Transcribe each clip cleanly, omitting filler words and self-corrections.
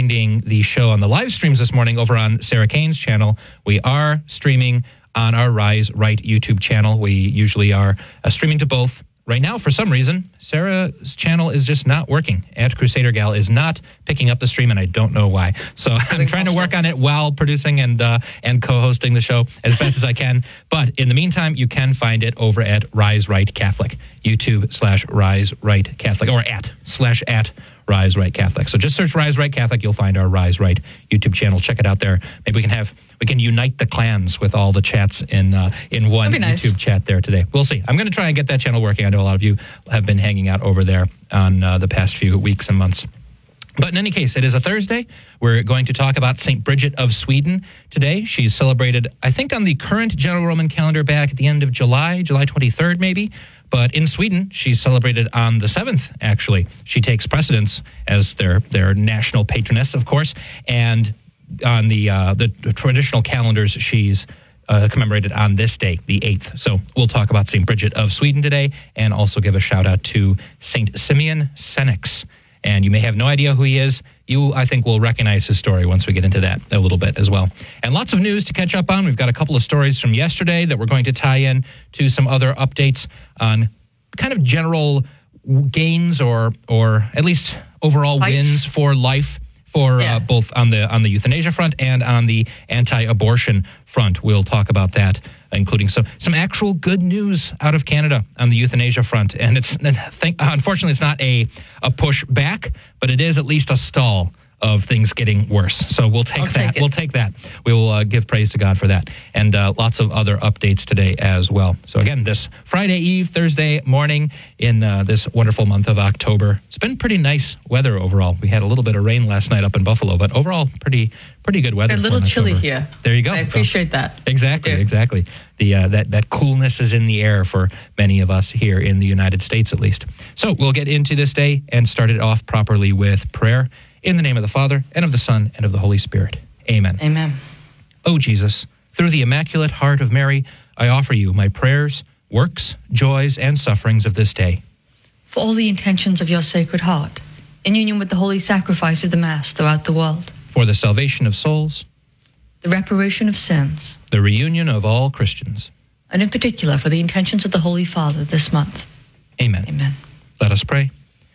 finding the show on the live streams this morning over on Sarah Kane's channel. We are streaming on our Rise Right YouTube channel. We usually are streaming to both. Right now, for some reason, Sarah's channel is just not working. At Crusader Gal is not picking up the stream, and I don't know why. So I'm trying to work on it while producing and co-hosting the show as best as I can. But in the meantime, you can find it over at Rise Right Catholic, YouTube/Rise Right Catholic, or at Rise Right Catholic. So just search Rise Right Catholic. You'll find our Rise Right YouTube channel. Check it out there. Maybe we can unite the clans with all the chats in one YouTube chat there today. We'll see. I'm going to try and get that channel working. I know a lot of you have been hanging out over there on the past few weeks and months. But in any case, it is a Thursday. We're going to talk about St. Bridget of Sweden today. She's celebrated, I think, on the current General Roman calendar back at the end of July 23rd maybe. But in Sweden, she's celebrated on the 7th, actually. She takes precedence as their national patroness, of course. And on the traditional calendars, she's commemorated on this day, the 8th. So we'll talk about St. Bridget of Sweden today and also give a shout-out to St. Simeon Senex. And you may have no idea who he is. You, I think, will recognize his story once we get into that a little bit as well. And lots of news to catch up on. We've got a couple of stories from yesterday that we're going to tie in to some other updates on kind of general gains or at least overall wins for life for both on the euthanasia front and on the anti-abortion front. We'll talk about that, including some actual good news out of Canada on the euthanasia front. And unfortunately, it's not a push back, but it is at least a stall of things getting worse. So we'll take that. We'll take that. We will give praise to God for that. And lots of other updates today as well. So again, this Friday Eve, Thursday morning in this wonderful month of October. It's been pretty nice weather overall. We had a little bit of rain last night up in Buffalo, but overall pretty good weather. A little chilly here. There you go. I appreciate that. Exactly. That coolness is in the air for many of us here in the United States, at least. So we'll get into this day and start it off properly with prayer. In the name of the Father, and of the Son, and of the Holy Spirit. Amen. Amen. O Jesus, through the Immaculate Heart of Mary, I offer you my prayers, works, joys, and sufferings of this day. For all the intentions of your Sacred Heart, in union with the holy sacrifice of the Mass throughout the world. For the salvation of souls. The reparation of sins. The reunion of all Christians. And in particular, for the intentions of the Holy Father this month. Amen. Amen. Let us pray.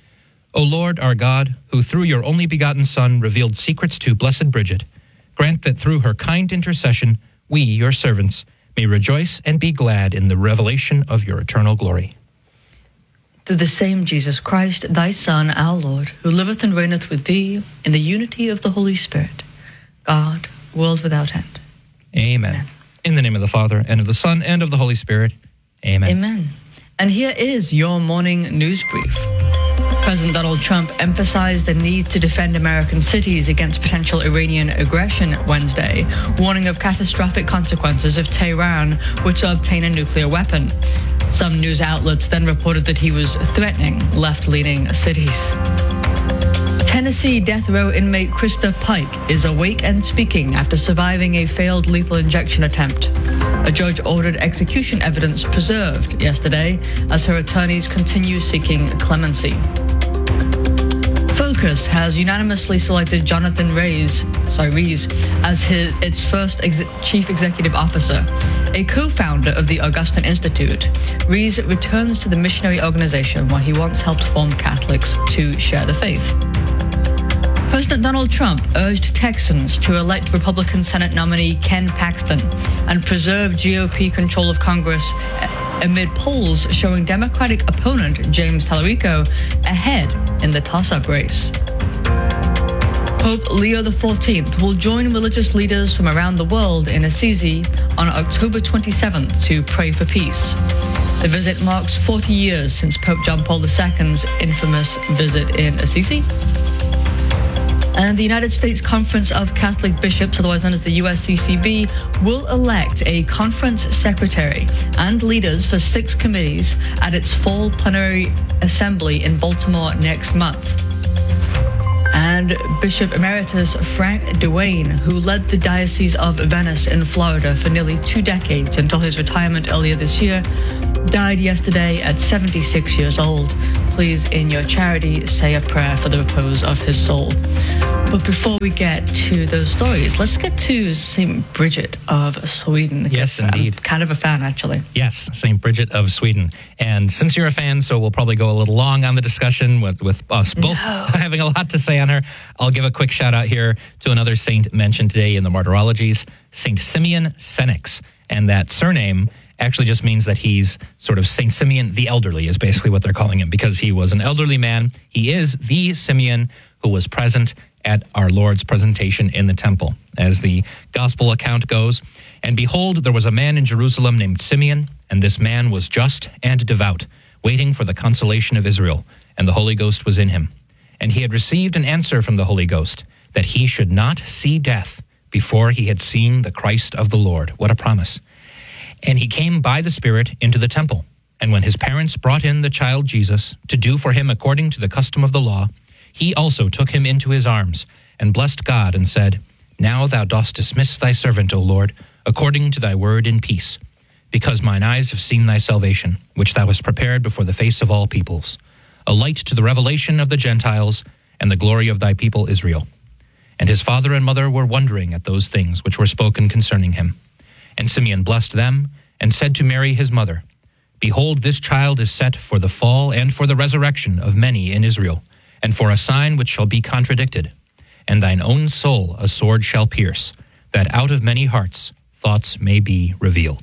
O Lord, our God, who through your only begotten Son revealed secrets to Blessed Bridget, grant that through her kind intercession, we, your servants, may rejoice and be glad in the revelation of your eternal glory. Through the same Jesus Christ, thy Son, our Lord, who liveth and reigneth with thee in the unity of the Holy Spirit, God, world without end. Amen. Amen. In the name of the Father, and of the Son, and of the Holy Spirit. Amen. Amen. And here is your morning news brief. President Donald Trump emphasized the need to defend American cities against potential Iranian aggression Wednesday, warning of catastrophic consequences if Tehran were to obtain a nuclear weapon. Some news outlets then reported that he was threatening left-leaning cities. Tennessee death row inmate Krista Pike is awake and speaking after surviving a failed lethal injection attempt. A judge ordered execution evidence preserved yesterday as her attorneys continue seeking clemency. Focus has unanimously selected Jonathan Rees as its first chief executive officer. A co-founder of the Augustine Institute, Rees returns to the missionary organization where he once helped form Catholics to share the faith. President Donald Trump urged Texans to elect Republican Senate nominee Ken Paxton and preserve GOP control of Congress amid polls showing Democratic opponent James Tallarico ahead in the toss-up race. Pope Leo XIV will join religious leaders from around the world in Assisi on October 27th to pray for peace. The visit marks 40 years since Pope John Paul II's infamous visit in Assisi. And the United States Conference of Catholic Bishops, otherwise known as the USCCB, will elect a conference secretary and leaders for 6 committees at its fall plenary assembly in Baltimore next month. And and Bishop Emeritus Frank Duane, who led the Diocese of Venice in Florida for nearly 2 decades until his retirement earlier this year, died yesterday at 76 years old. Please, in your charity, say a prayer for the repose of his soul. But before we get to those stories, let's get to St. Bridget of Sweden. Yes, indeed. I'm kind of a fan, actually. Yes, St. Bridget of Sweden. And since you're a fan, so we'll probably go a little long on the discussion with us both having a lot to say on her. I'll give a quick shout out here to another saint mentioned today in the martyrologies, St. Simeon Senex. And that surname actually just means that he's sort of St. Simeon the Elderly is basically what they're calling him, because he was an elderly man. He is the Simeon who was present at our Lord's presentation in the temple. As the gospel account goes, and behold, there was a man in Jerusalem named Simeon, and this man was just and devout, waiting for the consolation of Israel, and the Holy Ghost was in him. And he had received an answer from the Holy Ghost, that he should not see death before he had seen the Christ of the Lord. What a promise. And he came by the Spirit into the temple. And when his parents brought in the child Jesus to do for him according to the custom of the law, he also took him into his arms and blessed God and said, Now thou dost dismiss thy servant, O Lord, according to thy word in peace, because mine eyes have seen thy salvation, which thou hast prepared before the face of all peoples, a light to the revelation of the Gentiles and the glory of thy people Israel. And his father and mother were wondering at those things which were spoken concerning him. And Simeon blessed them and said to Mary his mother, Behold, this child is set for the fall and for the resurrection of many in Israel, and for a sign which shall be contradicted. And thine own soul a sword shall pierce, that out of many hearts thoughts may be revealed.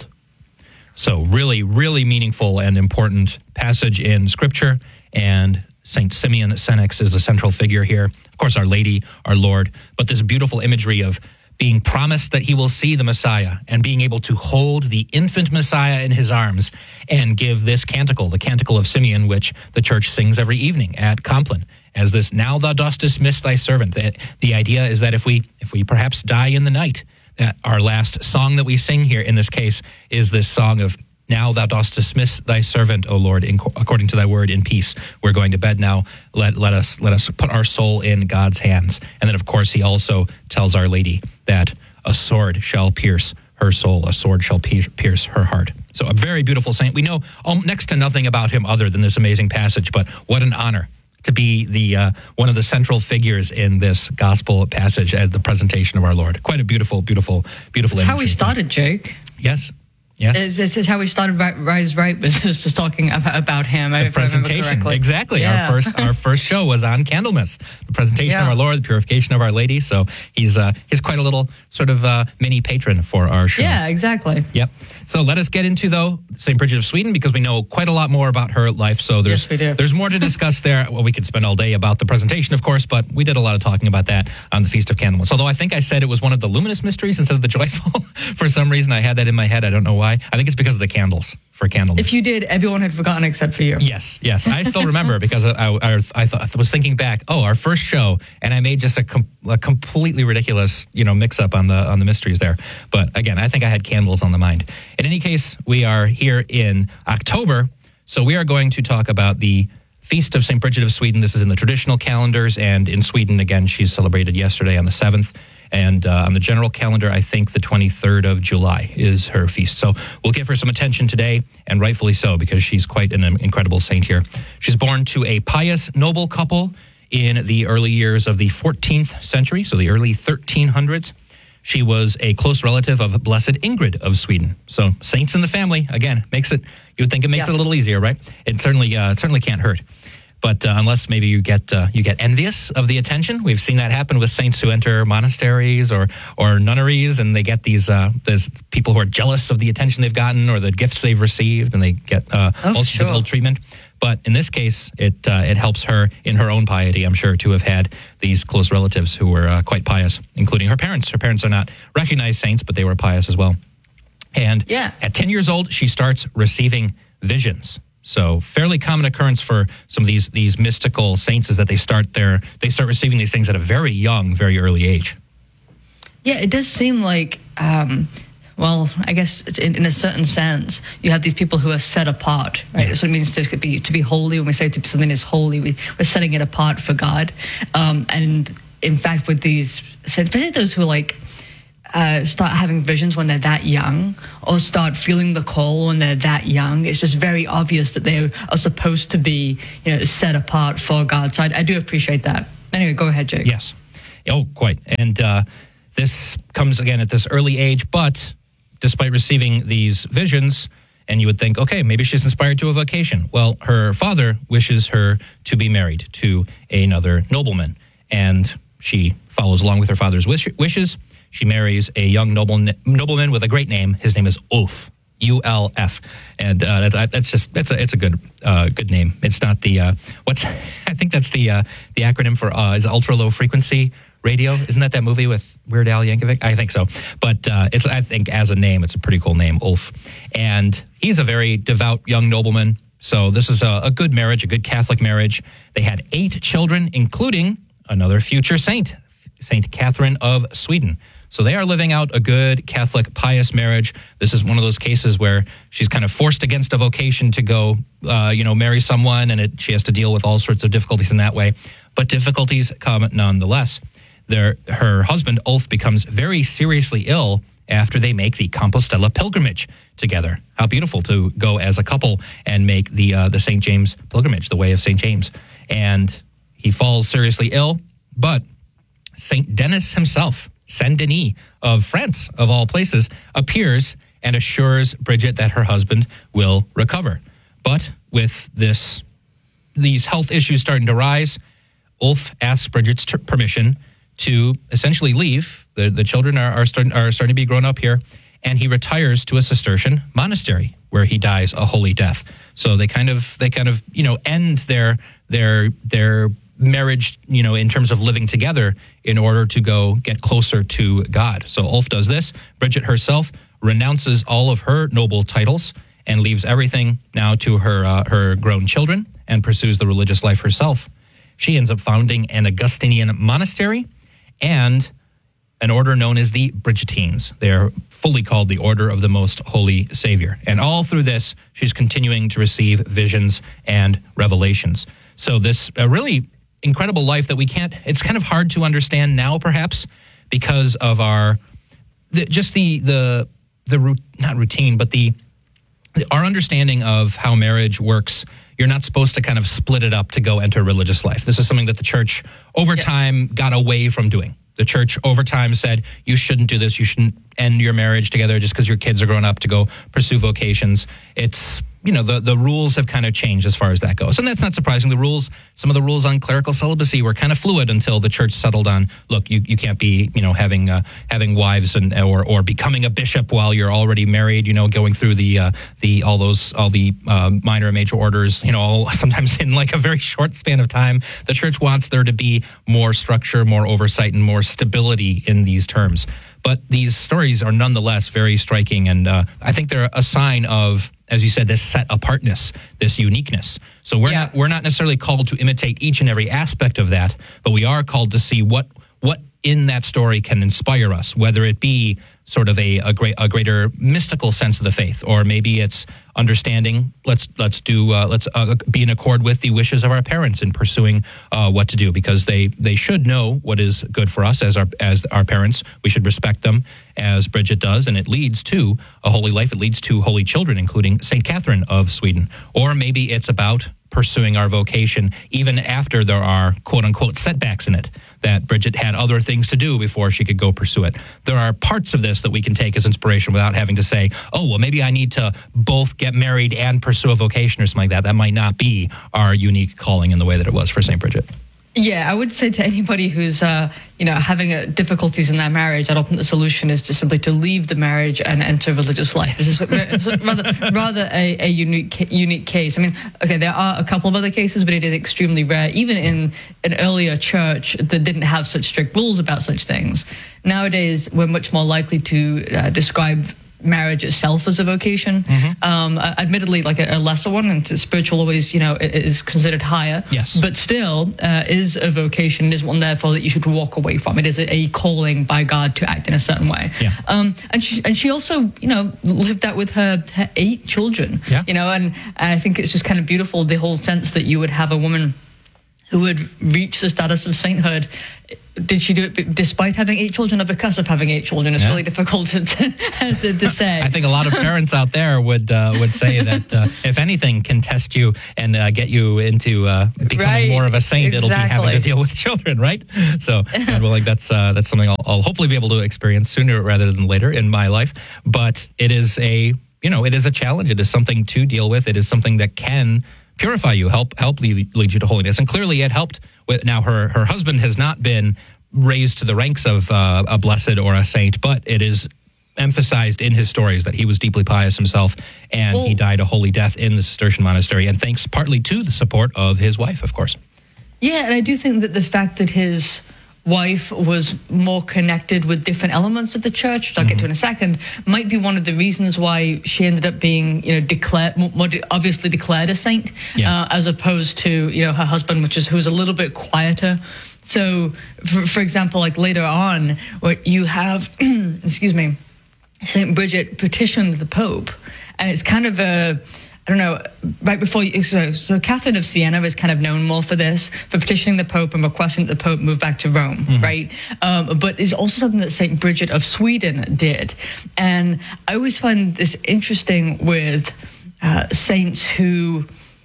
So really, really meaningful and important passage in Scripture, and St. Simeon Senex is the central figure here. Of course, Our Lady, our Lord, but this beautiful imagery of being promised that he will see the Messiah and being able to hold the infant Messiah in his arms and give this canticle, the Canticle of Simeon, which the church sings every evening at Compline, as this, Now thou dost dismiss thy servant. The idea is that if we perhaps die in the night, that our last song that we sing here in this case is this song of, Now thou dost dismiss thy servant, O Lord, according to thy word in peace. We're going to bed now. Let us put our soul in God's hands. And then, of course, he also tells Our Lady that a sword shall pierce her soul, a sword shall pierce her heart. So a very beautiful saint. We know next to nothing about him other than this amazing passage, but what an honor to be the one of the central figures in this gospel passage at the presentation of our Lord. Quite a beautiful, beautiful, beautiful. That's how we started, Jake. Yes. Yes. This is how we started Rise Right, was just talking about him. The presentation, exactly. Yeah. Our first show was on Candlemas, the presentation of our Lord, the purification of Our Lady. So he's quite a little sort of mini patron for our show. Yeah, exactly. Yep. So let us get into, though, St. Bridget of Sweden, because we know quite a lot more about her life. So there's more to discuss there. Well, we could spend all day about the presentation, of course, but we did a lot of talking about that on the Feast of Candlemas. Although I think I said it was one of the luminous mysteries instead of the joyful. For some reason, I had that in my head. I don't know why. I think it's because of the candles for Candlemas. If you did, everyone had forgotten except for you. Yes. I still remember because I was thinking back, our first show, and I made just a completely ridiculous, mix-up on the mysteries there. But again, I think I had candles on the mind. In any case, we are here in October, so we are going to talk about the Feast of St. Bridget of Sweden. This is in the traditional calendars, and in Sweden, again, she's celebrated yesterday on the 7th. And on the general calendar, I think the 23rd of July is her feast. So we'll give her some attention today, and rightfully so, because she's quite an incredible saint here. She's born to a pious noble couple in the early years of the 14th century, so the early 1300s. She was a close relative of Blessed Ingrid of Sweden. So saints in the family, again, you would think it makes it a little easier, right? It certainly can't hurt. But unless maybe you get envious of the attention, we've seen that happen with saints who enter monasteries or nunneries, and they get these people who are jealous of the attention they've gotten or the gifts they've received, and they get all sorts of ill treatment. But in this case, it helps her in her own piety, I'm sure, to have had these close relatives who were quite pious, including her parents. Her parents are not recognized saints, but they were pious as well. And at 10 years old, she starts receiving visions. So fairly common occurrence for some of these mystical saints is that they start receiving these things at a very young, very early age. Yeah, it does seem like, well, I guess it's in a certain sense, you have these people who are set apart, right? Yeah. That's what it means to be holy. When we say something is holy, we're setting it apart for God. And in fact, with these, especially those who start having visions when they're that young, or start feeling the call when they're that young, it's just very obvious that they are supposed to be, set apart for God. So I do appreciate that. Anyway, go ahead, Jake. Yes. Oh, quite. And this comes again at this early age, but despite receiving these visions, and you would think, okay, maybe she's inspired to a vocation. Well, her father wishes her to be married to another nobleman, and she follows along with her father's wishes. She marries a young nobleman with a great name. His name is Ulf, U-L-F, and it's a good name. It's not the I think that's the acronym for is ultra low frequency radio. Isn't that movie with Weird Al Yankovic? I think so. But I think as a name, it's a pretty cool name, Ulf. And he's a very devout young nobleman. So this is a good marriage, a good Catholic marriage. They had 8 children, including another future saint, Saint Catherine of Sweden. So they are living out a good Catholic pious marriage. This is one of those cases where she's kind of forced against a vocation to go, marry someone, and she has to deal with all sorts of difficulties in that way. But difficulties come nonetheless. Her husband, Ulf, becomes very seriously ill after they make the Compostela pilgrimage together. How beautiful to go as a couple and make the St. James pilgrimage, the way of St. James. And he falls seriously ill, but St. Denis himself, Saint Denis of France, of all places, appears and assures Bridget that her husband will recover. But with these health issues starting to rise, Ulf asks Bridget's permission to essentially leave. The children are starting to be grown up here, and he retires to a Cistercian monastery where he dies a holy death. So they kind of end their marriage, in terms of living together in order to go get closer to God. So Ulf does this. Bridget herself renounces all of her noble titles and leaves everything now to her grown children and pursues the religious life herself. She ends up founding an Augustinian monastery and an order known as the Bridgetines. They are fully called the Order of the Most Holy Savior. And all through this, she's continuing to receive visions and revelations. So this really incredible life that it's kind of hard to understand now, perhaps, because of our understanding of how marriage works. You're not supposed to kind of split it up to go enter religious life. This is something that the church over time got away from doing. The church over time said, you shouldn't do this. You shouldn't end your marriage together just because your kids are growing up to go pursue vocations. It's, the rules have kind of changed as far as that goes. And that's not surprising. Some of the rules on clerical celibacy were kind of fluid until the church settled on, look, you can't be, having wives or becoming a bishop while you're already married, going through all the minor and major orders, sometimes in like a very short span of time. The church wants there to be more structure, more oversight, and more stability in these terms. But these stories are nonetheless very striking, and I think they're a sign of, as you said, this set apartness, this uniqueness. So we're not necessarily called to imitate each and every aspect of that, but we are called to see what in that story can inspire us, whether it be sort of a greater mystical sense of the faith, or maybe it's understanding. Let's be in accord with the wishes of our parents in pursuing what to do, because they should know what is good for us as our parents. We should respect them, as Bridget does, and it leads to a holy life. It leads to holy children, including Saint Catherine of Sweden. Or maybe it's about pursuing our vocation even after there are quote-unquote setbacks in it, that Bridget had other things to do before she could go pursue it. There are parts of this that we can take as inspiration without having to say, oh, well, maybe I need to both get married and pursue a vocation or something like that. That might not be our unique calling in the way that it was for St. Bridget. Yeah, I would say to anybody who's, having difficulties in their marriage, I don't think the solution is just simply to leave the marriage and enter religious life. This is rather a unique case. I mean, okay, there are a couple of other cases, but it is extremely rare. Even in an earlier church that didn't have such strict rules about such things. Nowadays, we're much more likely to describe marriage itself as a vocation. Admittedly, like a lesser one, and spiritual always, is considered higher. Yes. But still, is a vocation, is one therefore that you should walk away from. It is a calling by God to act in a certain way. Yeah. And she also, lived that with her 8 children. Yeah. And I think it's just kind of beautiful, the whole sense that you would have a woman who had reached the status of sainthood. Did she do it despite having 8 children or because of having 8 children? It's really difficult to say. I think a lot of parents out there would say that if anything can test you and get you into becoming more of a saint, it'll be having to deal with children, right? So, God willing, that's something I'll hopefully be able to experience sooner rather than later in my life. But it is it is a challenge. It is something to deal with. It is something that can purify you, help lead you to holiness. And clearly it helped. Now, her husband has not been raised to the ranks of a blessed or a saint, but it is emphasized in his stories that he was deeply pious himself, and he died a holy death in the Cistercian monastery, and thanks partly to the support of his wife, of course. Yeah, and I do think that the fact that his wife was more connected with different elements of the church, which I'll get to in a second, might be one of the reasons why she ended up being, obviously declared a saint, as opposed to, her husband, who was a little bit quieter. So, for example, like later on, where you have, Saint Bridget petitioned the Pope, and it's kind of right before so Catherine of Siena is kind of known more for this, for petitioning the Pope and requesting that the Pope move back to Rome, right? But it's also something that Saint Bridget of Sweden did. And I always find this interesting with saints who,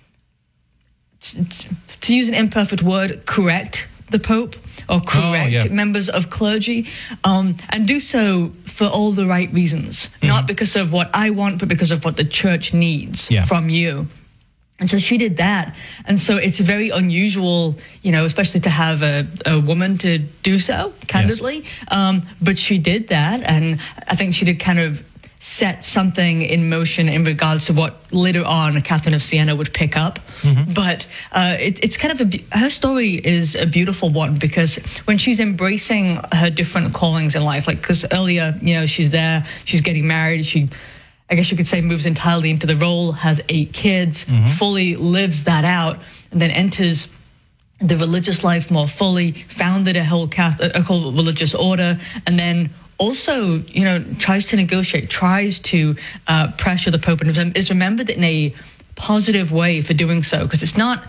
to use an imperfect word, correct the Pope or correct members of clergy, and do so for all the right reasons, not because of what I want, but because of what the church needs from you. And so she did that. And so it's very unusual, especially to have a woman to do so, candidly. Yes. But she did that. And I think she did kind of set something in motion in regards to what later on Catherine of Siena would pick up. But it's kind of her story is a beautiful one, because when she's embracing her different callings in life, because earlier, she's there, she's getting married, I guess you could say moves entirely into the role, has 8 kids, fully lives that out, and then enters the religious life more fully, founded a whole religious order, and then also, tries to negotiate, tries to pressure the Pope, and is remembered in a positive way for doing so, because it's not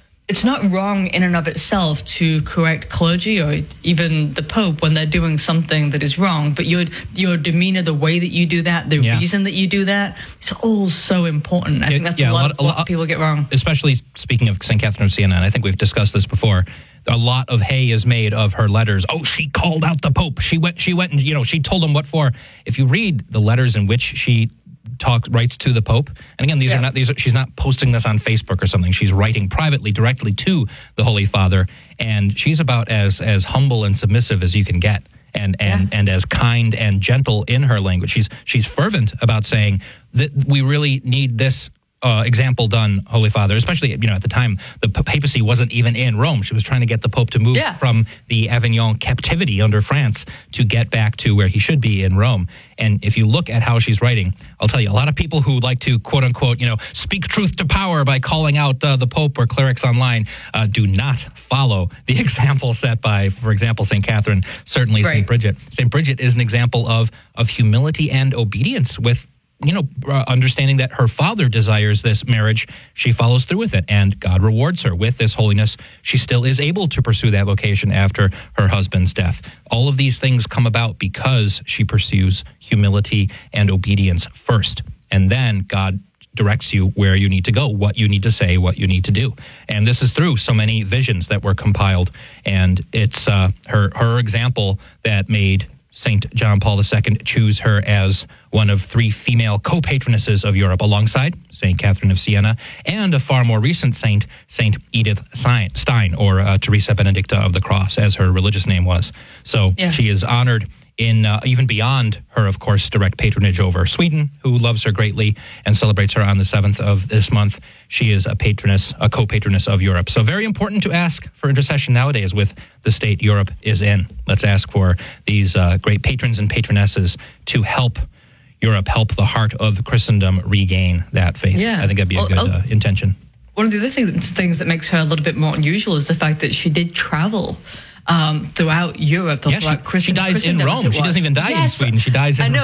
wrong in and of itself to correct clergy or even the Pope when they're doing something that is wrong, but your demeanor, the way that you do that, the reason that you do that, it's all so important. I think that's a lot of people get wrong. Especially speaking of St. Catherine of Siena, and I think we've discussed this before, a lot of hay is made of her letters. Oh, she called out the Pope. She went and, she told him what for. If you read the letters in which she writes to the Pope, and again, she's not posting this on Facebook or something. She's writing privately, directly to the Holy Father, and she's about as humble and submissive as you can get. And as kind and gentle in her language. She's fervent about saying that we really need this example done, Holy Father, especially, at the time, the papacy wasn't even in Rome. She was trying to get the Pope to move from the Avignon captivity under France to get back to where he should be in Rome. And if you look at how she's writing, I'll tell you, a lot of people who like to, quote unquote, speak truth to power by calling out the Pope or clerics online, do not follow the example set by, for example, St. Catherine, certainly St. Bridget. St. Bridget is an example of humility and obedience with understanding that her father desires this marriage. She follows through with it, and God rewards her with this holiness. She still is able to pursue that vocation after her husband's death. All of these things come about because she pursues humility and obedience first, and then God directs you where you need to go, what you need to say, what you need to do. And this is through so many visions that were compiled, and it's her example that made St. John Paul II choose her as one of 3 female co-patronesses of Europe, alongside St. Catherine of Siena and a far more recent saint, St. Edith Stein, or Teresa Benedicta of the Cross, as her religious name was. So she is honored in even beyond her, of course, direct patronage over Sweden, who loves her greatly and celebrates her on the 7th of this month. She is a co-patroness of Europe. So very important to ask for intercession nowadays with the state Europe is in. Let's ask for these great patrons and patronesses to help Europe, help the heart of Christendom regain that faith. I think that'd be a good intention. One of the other things that makes her a little bit more unusual is the fact that she did travel throughout Europe, throughout Christendom. She dies in Rome. She doesn't even die in Sweden. She dies in Rome.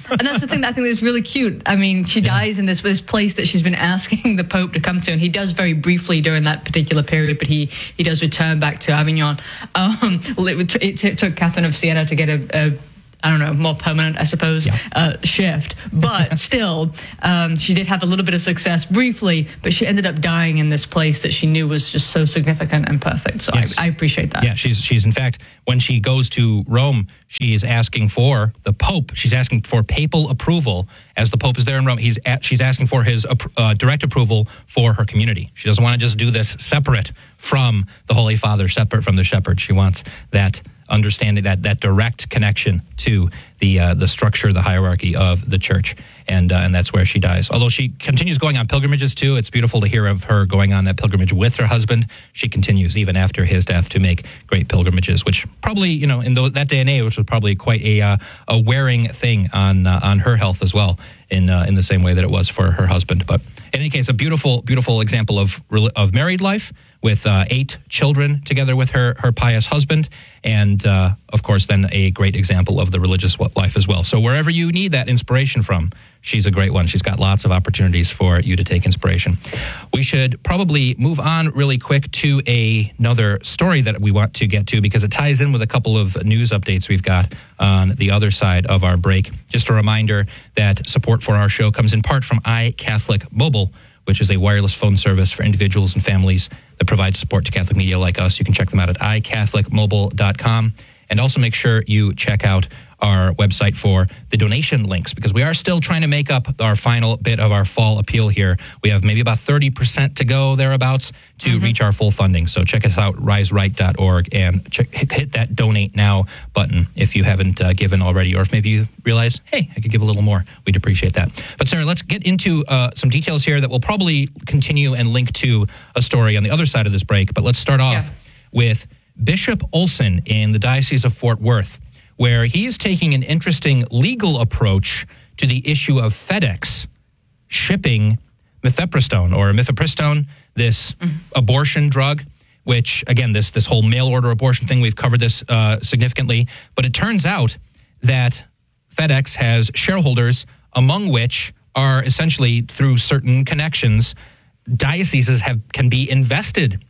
And that's the thing that I think is really cute. I mean, she dies in this place that she's been asking the Pope to come to, and he does very briefly during that particular period, but he does return back to Avignon. It took Catherine of Siena to get a I don't know, more permanent, I suppose, shift. But still, she did have a little bit of success briefly, but she ended up dying in this place that she knew was just so significant and perfect. So yes. I appreciate that. Yeah, she's in fact, when she goes to Rome, she is asking for the Pope. She's asking for papal approval. As the Pope is there in Rome, she's asking for his direct approval for her community. She doesn't want to just do this separate from the Holy Father, separate from the shepherd. She wants that understanding, that direct connection to the structure, the hierarchy of the church, and that's where she dies. Although she continues going on pilgrimages too. It's beautiful to hear of her going on that pilgrimage with her husband. She continues even after his death to make great pilgrimages, which probably, in that day and age, which was probably quite a wearing thing on her health as well, in the same way that it was for her husband. But in any case, a beautiful, beautiful example of married life, with 8 children together with her pious husband, and of course then a great example of the religious life as well. So wherever you need that inspiration from, she's a great one. She's got lots of opportunities for you to take inspiration. We should probably move on really quick to another story that we want to get to, because it ties in with a couple of news updates we've got on the other side of our break. Just a reminder that support for our show comes in part from iCatholic Mobile, which is a wireless phone service for individuals and families that provides support to Catholic media like us. You can check them out at iCatholicMobile.com. And also make sure you check out our website for the donation links, because we are still trying to make up our final bit of our fall appeal here. We have maybe about 30% to go, thereabouts, to reach our full funding. So check us out, riseright.org, and hit that donate now button if you haven't given already, or if maybe you realize, hey, I could give a little more. We'd appreciate that. But Sarah, let's get into some details here that will probably continue and link to a story on the other side of this break. But let's start off with Bishop Olson in the Diocese of Fort Worth, where he is taking an interesting legal approach to the issue of FedEx shipping mifepristone, this abortion drug, which, again, this whole mail-order abortion thing, we've covered this significantly. But it turns out that FedEx has shareholders, among which are essentially, through certain connections, dioceses can be invested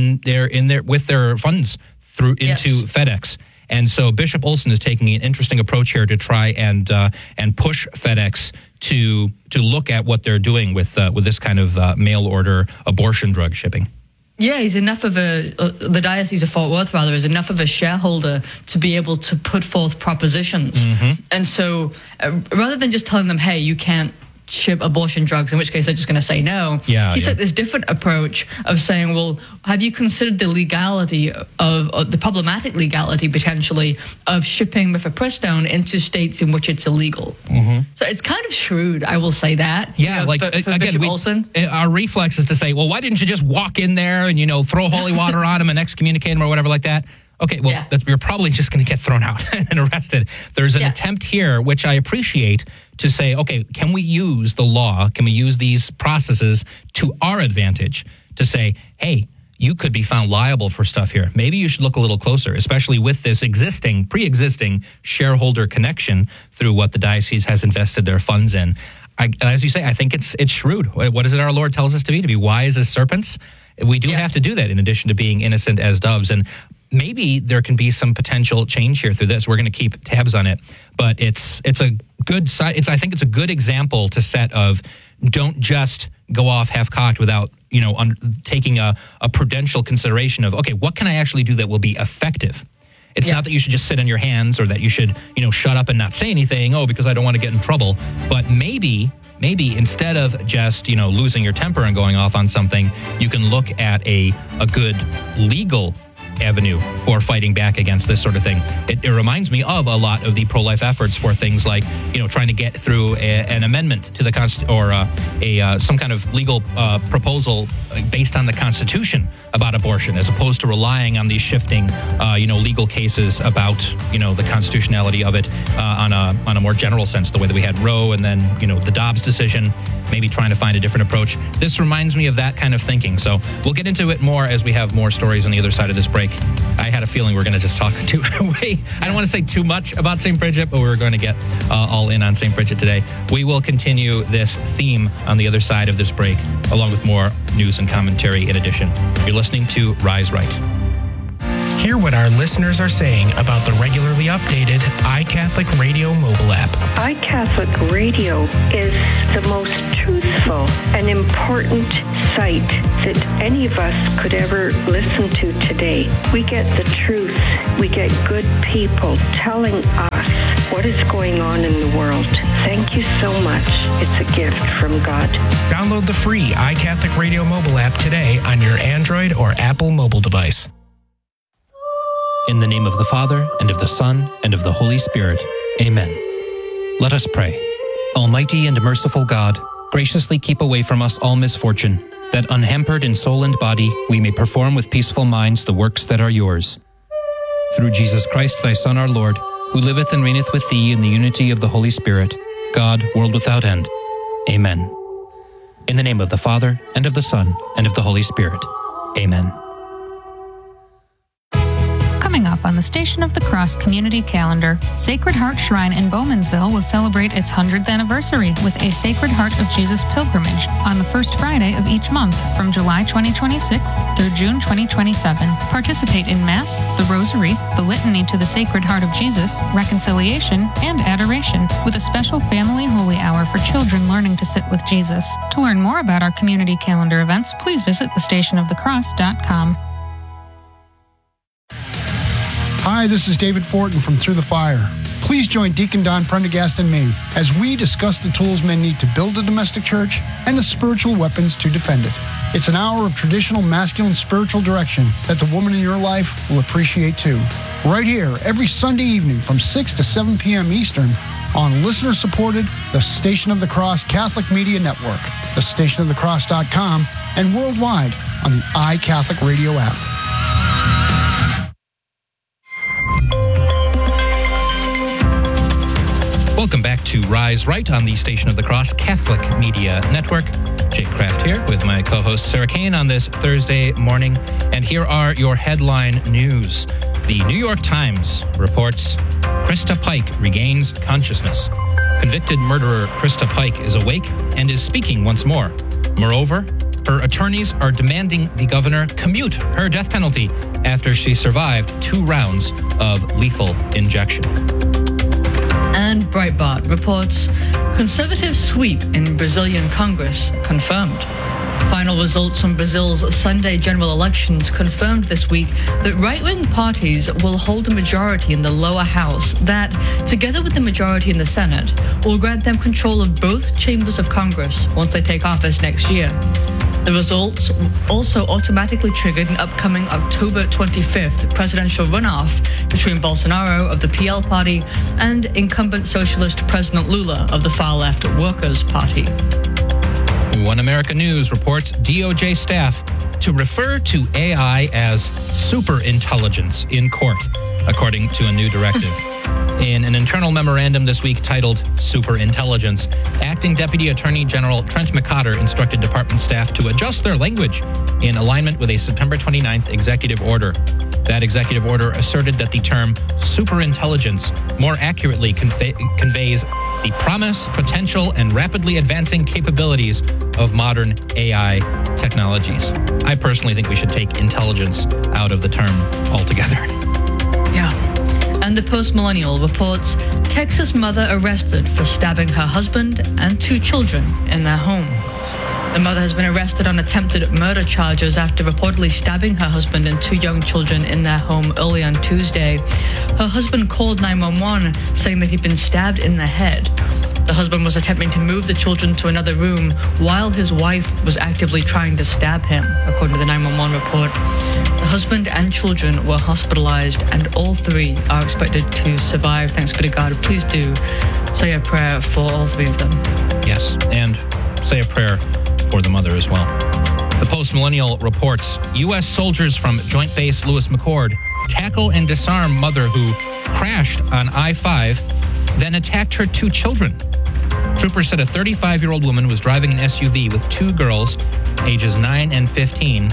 with their funds into FedEx. And so Bishop Olson is taking an interesting approach here to try and push FedEx to look at what they're doing with this kind of mail order abortion drug shipping. Yeah, he's enough of the Diocese of Fort Worth, rather, is enough of a shareholder to be able to put forth propositions. And so rather than just telling them, hey, you can't ship abortion drugs, in which case they're just going to say no. He took this different approach of saying, well, have you considered the legality of the problematic legality, potentially, of shipping mifepristone into states in which it's illegal? So it's kind of shrewd, I will say that. Yeah, for Bishop Olson. Our reflex is to say, well, why didn't you just walk in there and, throw holy water on him and excommunicate him or whatever like that? Okay, well, you're probably just going to get thrown out and arrested. There's an attempt here, which I appreciate, to say, okay, can we use the law, can we use these processes to our advantage to say, hey, you could be found liable for stuff here. Maybe you should look a little closer, especially with this pre-existing shareholder connection through what the diocese has invested their funds in. As you say, I think it's shrewd. What is it our Lord tells us to be? To be wise as serpents? We do have to do that in addition to being innocent as doves. And maybe there can be some potential change here through this. We're going to keep tabs on it, but it's a good side. I think it's a good example to set of don't just go off half-cocked without taking a prudential consideration of, okay, what can I actually do that will be effective? It's not that you should just sit on your hands or that you should shut up and not say anything. Because I don't want to get in trouble. But maybe instead of just losing your temper and going off on something, you can look at a good legal avenue for fighting back against this sort of thing. It reminds me of a lot of the pro-life efforts for things like, trying to get through an amendment to the some kind of legal proposal based on the Constitution about abortion, as opposed to relying on these shifting, legal cases about, the constitutionality of it on a more general sense, the way that we had Roe and then, the Dobbs decision, maybe trying to find a different approach. This reminds me of that kind of thinking. So we'll get into it more as we have more stories on the other side of this break. break, I had a feeling we're going to just talk I don't want to say too much about St. Bridget, but we're going to get all in on St. Bridget today. We will continue this theme on the other side of this break, along with more news and commentary in addition. You're listening to Rise Right. Hear what our listeners are saying about the regularly updated iCatholic Radio mobile app. iCatholic Radio is the most truthful and important site that any of us could ever listen to today. We get the truth. We get good people telling us what is going on in the world. Thank you so much. It's a gift from God. Download the free iCatholic Radio mobile app today on your Android or Apple mobile device. In the name of the Father, and of the Son, and of the Holy Spirit. Amen. Let us pray. Almighty and merciful God, graciously keep away from us all misfortune, that unhampered in soul and body we may perform with peaceful minds the works that are yours. Through Jesus Christ, thy Son, our Lord, who liveth and reigneth with thee in the unity of the Holy Spirit, God, world without end. Amen. In the name of the Father, and of the Son, and of the Holy Spirit. Amen. Coming up on the Station of the Cross community calendar, Sacred Heart Shrine in Bowmansville will celebrate its 100th anniversary with a Sacred Heart of Jesus pilgrimage on the first Friday of each month from July 2026 through June 2027. Participate in Mass, the Rosary, the Litany to the Sacred Heart of Jesus, Reconciliation, and Adoration, with a special family holy hour for children learning to sit with Jesus. To learn more about our community calendar events, please visit thestationofthecross.com. Hi, this is David Fortin from Through the Fire. Please join Deacon Don Prendergast and me as we discuss the tools men need to build a domestic church and the spiritual weapons to defend it. It's an hour of traditional masculine spiritual direction that the woman in your life will appreciate too. Right here, every Sunday evening from 6 to 7 p.m. Eastern on listener-supported The Station of the Cross Catholic Media Network, thestationofthecross.com, and worldwide on the iCatholic Radio app. Welcome back to Rise Right on the Station of the Cross Catholic Media Network. Jake Kraft here with my co-host Sarah Kane on this Thursday morning. And here are your headline news. The New York Times reports Krista Pike regains consciousness. Convicted murderer Krista Pike is awake and is speaking once more. Moreover, her attorneys are demanding the governor commute her death penalty after she survived 2 rounds of lethal injection. And Breitbart reports conservative sweep in Brazilian Congress confirmed. Final results from Brazil's Sunday general elections confirmed this week that right-wing parties will hold a majority in the lower house that, together with the majority in the Senate, will grant them control of both chambers of Congress once they take office next year. The results also automatically triggered an upcoming October 25th presidential runoff between Bolsonaro of the PL Party and incumbent socialist President Lula of the far-left Workers' Party. One America News reports DOJ staff to refer to AI as superintelligence in court, according to a new directive. In an internal memorandum this week titled Superintelligence, Acting Deputy Attorney General Trent McCotter instructed department staff to adjust their language in alignment with a September 29th executive order. That executive order asserted that the term superintelligence more accurately conveys the promise, potential, and rapidly advancing capabilities of modern AI technologies. I personally think we should take intelligence out of the term altogether. Yeah. And the Post-Millennial reports Texas mother arrested for stabbing her husband and 2 children in their home. The mother has been arrested on attempted murder charges after reportedly stabbing her husband and 2 young children in their home early on Tuesday. Her husband called 911 saying that he'd been stabbed in the head. The husband was attempting to move the children to another room while his wife was actively trying to stab him, according to the 911 report. The husband and children were hospitalized, and all 3 are expected to survive. Thanks be to God. Please do say a prayer for all 3 of them. Yes, and say a prayer for the mother as well. The Post-Millennial reports U.S. soldiers from Joint Base Lewis McChord tackle and disarm mother who crashed on I-5, then attacked her 2 children. Troopers said a 35-year-old woman was driving an SUV with 2 girls, ages 9 and 15,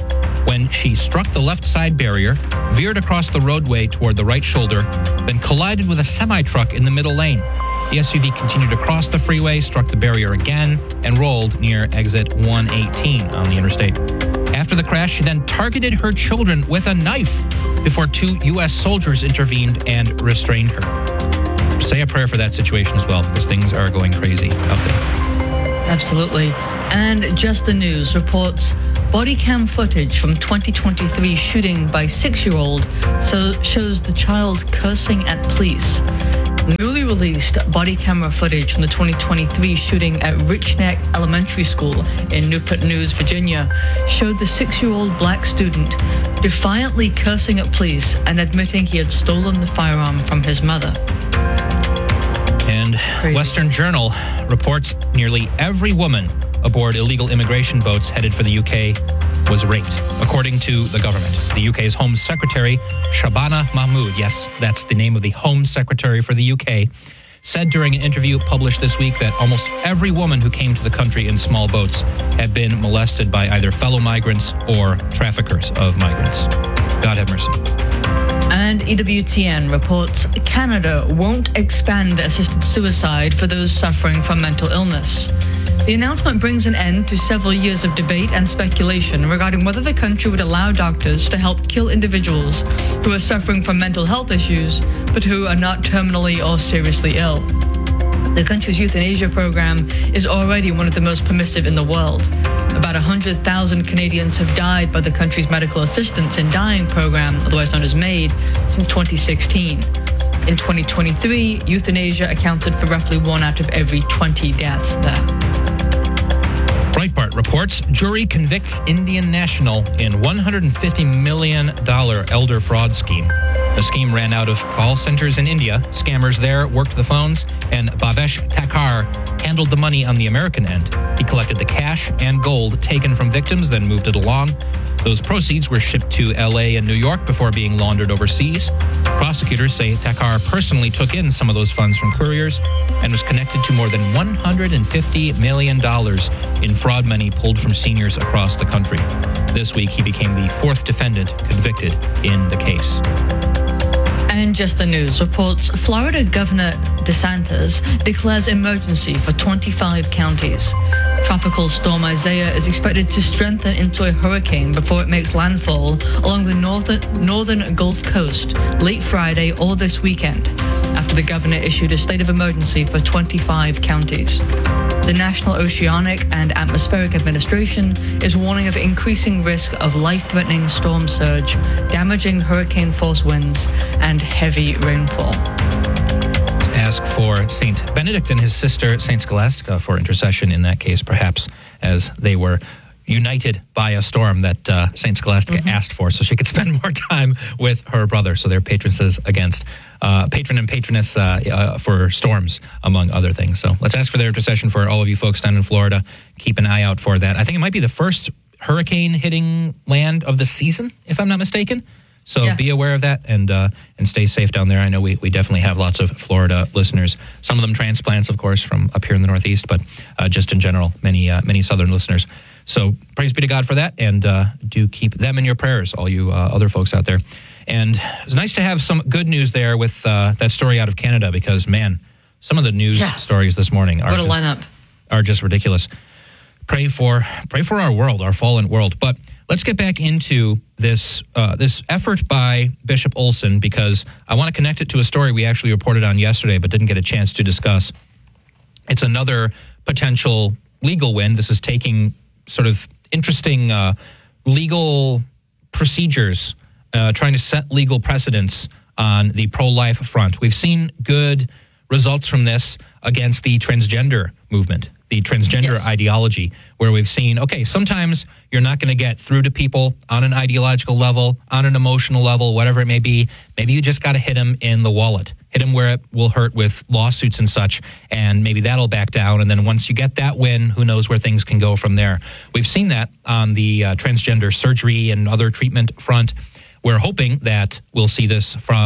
when she struck the left side barrier, veered across the roadway toward the right shoulder, then collided with a semi-truck in the middle lane. The SUV continued across the freeway, struck the barrier again, and rolled near exit 118 on the interstate. After the crash, she then targeted her children with a knife before 2 U.S. soldiers intervened and restrained her. Say a prayer for that situation as well, because things are going crazy out there. Absolutely. And Just the News reports body cam footage from 2023 shooting by 6-year-old shows the child cursing at police. Newly released body camera footage from the 2023 shooting at Rich Neck Elementary School in Newport News, Virginia, showed the 6-year-old black student defiantly cursing at police and admitting he had stolen the firearm from his mother. And Crazy. Western Journal reports nearly every woman aboard illegal immigration boats headed for the UK was raped, according to the government. The UK's Home Secretary, Shabana Mahmood, yes, that's the name of the Home Secretary for the UK, said during an interview published this week that almost every woman who came to the country in small boats had been molested by either fellow migrants or traffickers of migrants. God have mercy. And EWTN reports Canada won't expand assisted suicide for those suffering from mental illness. The announcement brings an end to several years of debate and speculation regarding whether the country would allow doctors to help kill individuals who are suffering from mental health issues, but who are not terminally or seriously ill. The country's euthanasia program is already one of the most permissive in the world. About 100,000 Canadians have died by the country's medical assistance in dying program, otherwise known as MAID, since 2016. In 2023, euthanasia accounted for roughly 1 out of every 20 deaths there. Breitbart reports jury convicts Indian national in $150 million elder fraud scheme. The scheme ran out of call centers in India. Scammers there worked the phones, and Bhavesh Thakkar handled the money on the American end. He collected the cash and gold taken from victims, then moved it along. Those proceeds were shipped to L.A. and New York before being laundered overseas. Prosecutors say Thakkar personally took in some of those funds from couriers and was connected to more than $150 million in fraud money pulled from seniors across the country. This week, he became the 4th defendant convicted in the case. And Just the News reports Florida Governor DeSantis declares emergency for 25 counties. Tropical storm Isaiah is expected to strengthen into a hurricane before it makes landfall along the northern Gulf Coast late Friday or this weekend, after the governor issued a state of emergency for 25 counties. The National Oceanic and Atmospheric Administration is warning of increasing risk of life-threatening storm surge, damaging hurricane-force winds, and heavy rainfall. Ask for St. Benedict and his sister, St. Scholastica, for intercession in that case, perhaps, as they were united by a storm that St. Scholastica asked for, so she could spend more time with her brother. So they're patronesses against patron and patroness for storms, among other things. So let's ask for their intercession for all of you folks down in Florida. Keep an eye out for that. I think it might be the first hurricane hitting land of the season, if I'm not mistaken. So be aware of that and stay safe down there. I know we definitely have lots of Florida listeners. Some of them transplants, of course, from up here in the Northeast, but just in general, many Southern listeners. So praise be to God for that, and do keep them in your prayers, all you other folks out there. And it's nice to have some good news there with that story out of Canada, because, man, some of the news stories this morning are just ridiculous. Pray for our world, our fallen world. But let's get back into this effort by Bishop Olson, because I want to connect it to a story we actually reported on yesterday but didn't get a chance to discuss. It's another potential legal win. This is taking sort of interesting legal procedures, trying to set legal precedents on the pro-life front. We've seen good results from this against the transgender movement, the transgender ideology, where we've seen, okay, sometimes you're not going to get through to people on an ideological level, on an emotional level, whatever it may be. Maybe you just got to hit them in the wallet, hit them where it will hurt with lawsuits and such, and maybe that'll back down. And then once you get that win, who knows where things can go from there. We've seen that on the transgender surgery and other treatment front. We're hoping that we'll see this from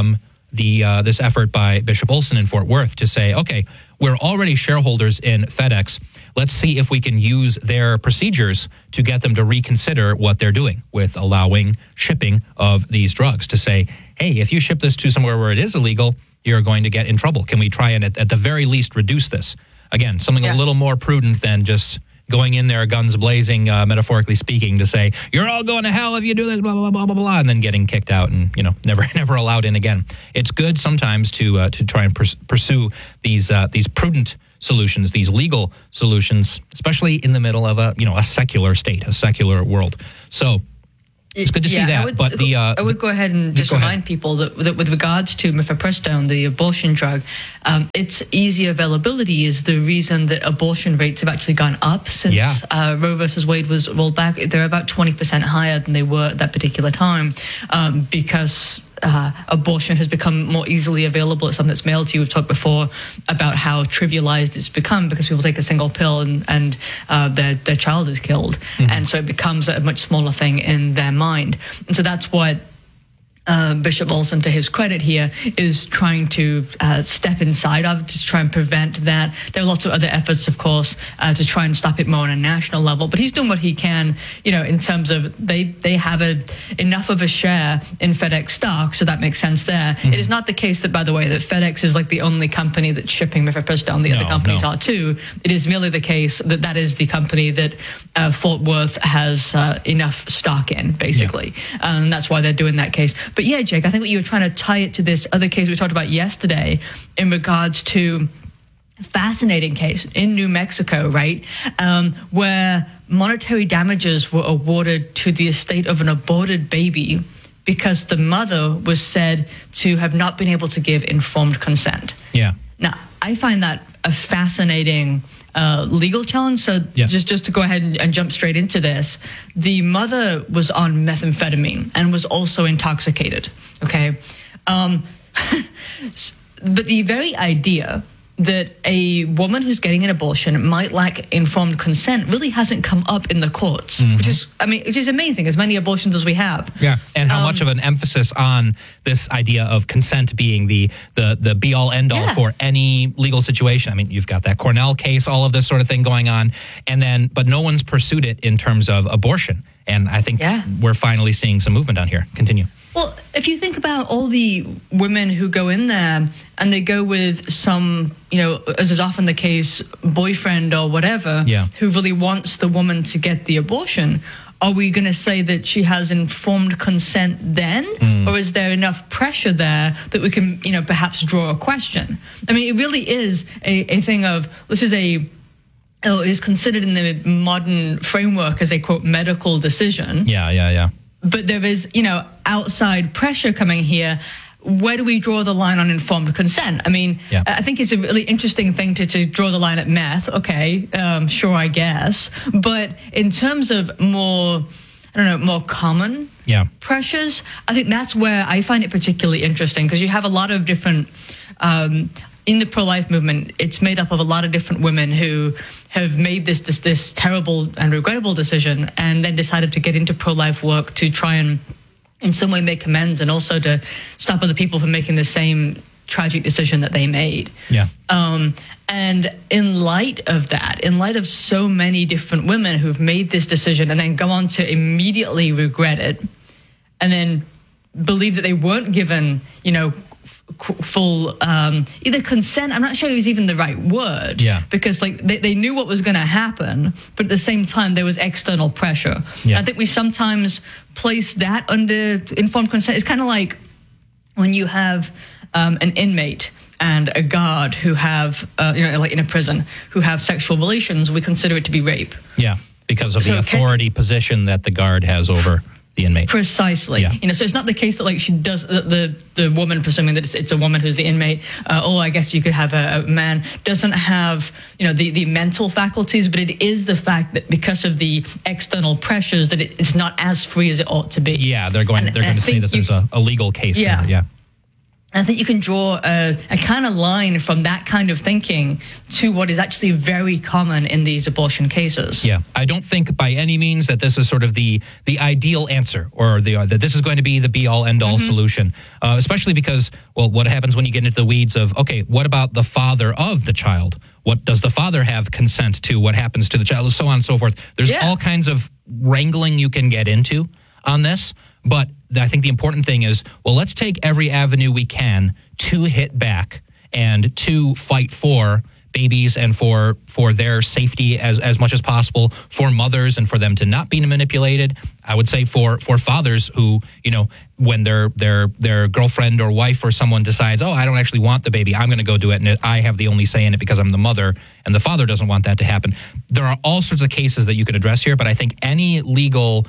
this effort by Bishop Olson in Fort Worth to say, okay, we're already shareholders in FedEx. Let's see if we can use their procedures to get them to reconsider what they're doing with allowing shipping of these drugs, to say, hey, if you ship this to somewhere where it is illegal, you're going to get in trouble. Can we try and at the very least reduce this? Again, something a little more prudent than just going in there guns blazing, metaphorically speaking, to say, you're all going to hell if you do this, blah, blah, blah, blah, blah, and then getting kicked out and, never allowed in again. It's good sometimes to try and pursue these prudent solutions, these legal solutions, especially in the middle of a secular state, a secular world. So it's good to see that. I would go ahead and just remind people that with regards to mifepristone, the abortion drug, its easy availability is the reason that abortion rates have actually gone up since Roe versus Wade was rolled back. They're about 20% higher than they were at that particular time because abortion has become more easily available. It's something that's mailed to you. We've talked before about how trivialized it's become because people take a single pill and their child is killed. Mm-hmm. And so it becomes a much smaller thing in their mind. And so that's what Bishop Olson, to his credit here, is trying to step inside of, to try and prevent that. There are lots of other efforts, of course, to try and stop it more on a national level. But he's doing what he can, in terms of they have enough of a share in FedEx stock, so that makes sense there. Mm-hmm. It is not the case that, by the way, that FedEx is like the only company that's shipping mifepristone. The other companies are too. It is merely the case that is the company that Fort Worth has enough stock in, basically. Yeah. And that's why they're doing that case. But yeah, Jake, I think what you were trying to tie it to this other case we talked about yesterday in regards to fascinating case in New Mexico, right, where monetary damages were awarded to the estate of an aborted baby because the mother was said to have not been able to give informed consent. Yeah. Now, I find that a fascinating legal challenge. So just to go ahead and jump straight into this, the mother was on methamphetamine and was also intoxicated. Okay. But the very idea that a woman who's getting an abortion might lack informed consent really hasn't come up in the courts, mm-hmm. which is amazing, as many abortions as we have. Yeah, and how much of an emphasis on this idea of consent being the be-all, end-all for any legal situation. I mean, you've got that Cornell case, all of this sort of thing going on, but no one's pursued it in terms of abortion. And I think we're finally seeing some movement on here. Continue. Well, if you think about all the women who go in there and they go with some, as is often the case, boyfriend or whatever, who really wants the woman to get the abortion, are we going to say that she has informed consent then? Or is there enough pressure there that we can, perhaps draw a question? I mean, it really is a thing of, this is is considered in the modern framework as a, quote, medical decision. Yeah. But there is, outside pressure coming here. Where do we draw the line on informed consent? I mean, I think it's a really interesting thing to draw the line at meth. Okay, sure, I guess. But in terms of more common pressures, I think that's where I find it particularly interesting, because you have a lot of different... in the pro-life movement, it's made up of a lot of different women who have made this terrible and regrettable decision and then decided to get into pro-life work to try and in some way make amends and also to stop other people from making the same tragic decision that they made. Yeah. And in light of that, in light of so many different women who've made this decision and then go on to immediately regret it and then believe that they weren't given, full either consent, I'm not sure it was even the right word, because they knew what was going to happen, but at the same time there was external pressure. I think we sometimes place that under informed consent. It's kind of like when you have an inmate and a guard who have like in a prison who have sexual relations, we consider it to be rape. Because of the authority position that the guard has over the inmate. Precisely. So it's not the case that she does the woman, presuming that it's a woman who's the inmate, I guess you could have a man, doesn't have, the mental faculties, but it is the fact that because of the external pressures that it's not as free as it ought to be. Yeah, they're going to say that there's a legal case there. I think you can draw a kind of line from that kind of thinking to what is actually very common in these abortion cases. Yeah, I don't think by any means that this is sort of the ideal answer, or that this is going to be the be-all, end-all solution, especially because, well, what happens when you get into the weeds of, okay, what about the father of the child? What does the father have consent to? What happens to the child? So on and so forth. There's all kinds of wrangling you can get into on this, but I think the important thing is, well, let's take every avenue we can to hit back and to fight for babies and for their safety as much as possible, for mothers and for them to not be manipulated. I would say for fathers who, when their girlfriend or wife or someone decides, oh, I don't actually want the baby, I'm going to go do it, and I have the only say in it because I'm the mother, and the father doesn't want that to happen. There are all sorts of cases that you could address here, but I think any legal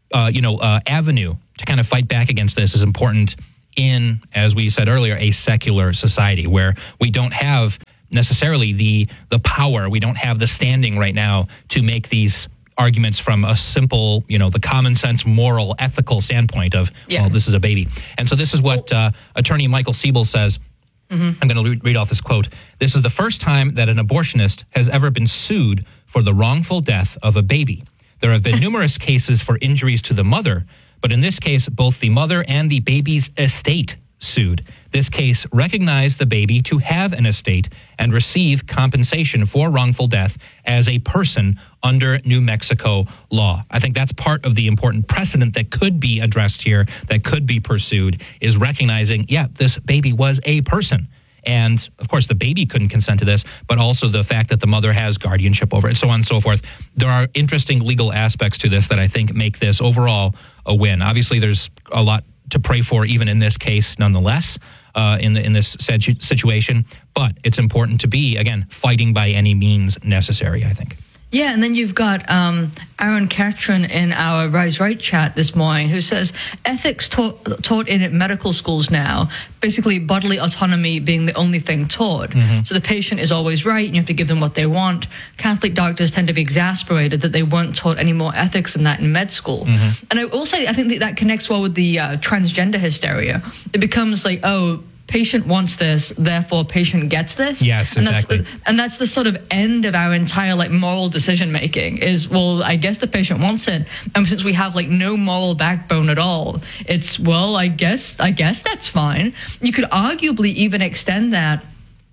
avenue to kind of fight back against this is important in, as we said earlier, a secular society where we don't have necessarily the power, we don't have the standing right now to make these arguments from a simple, the common sense, moral, ethical standpoint of, well, this is a baby. And so this is what attorney Michael Siebel says. I'm going to read off this quote. "This is the first time that an abortionist has ever been sued for the wrongful death of a baby. There have been numerous cases for injuries to the mother, but in this case, both the mother and the baby's estate sued. This case recognized the baby to have an estate and receive compensation for wrongful death as a person under New Mexico law." I think that's part of the important precedent that could be addressed here, that could be pursued, is recognizing, this baby was a person. And, of course, the baby couldn't consent to this, but also the fact that the mother has guardianship over it, so on and so forth. There are interesting legal aspects to this that I think make this overall a win. Obviously, there's a lot to pray for even in this case nonetheless, in this situation. But it's important to be, again, fighting by any means necessary, I think. Yeah, and then you've got Aaron Catron in our Rise Right chat this morning who says ethics taught in medical schools now, basically bodily autonomy being the only thing taught. So the patient is always right and you have to give them what they want. Catholic doctors tend to be exasperated that they weren't taught any more ethics than that in med school. And I will say, I think that connects well with the transgender hysteria. It becomes like, oh, patient wants this, therefore patient gets this. Yes, exactly. And that's the sort of end of our entire moral decision making is, well, I guess the patient wants it. And since we have no moral backbone at all, it's, well, I guess that's fine. You could arguably even extend that